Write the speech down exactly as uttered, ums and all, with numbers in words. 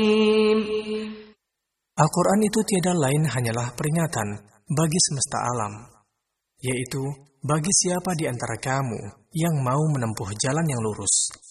Al-Quran itu tiada lain hanyalah peringatan bagi semesta alam, yaitu bagi siapa di antara kamu yang mau menempuh jalan yang lurus.